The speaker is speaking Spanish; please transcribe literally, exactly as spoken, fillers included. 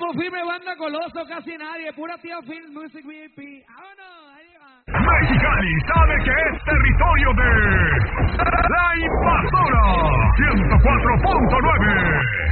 Estamos firme, banda Coloso, casi nadie. Pura Tío Film Music V I P. ¡Vámonos! Ahí va. Mexicali sabe que es territorio de La Invasora ciento cuatro punto nueve.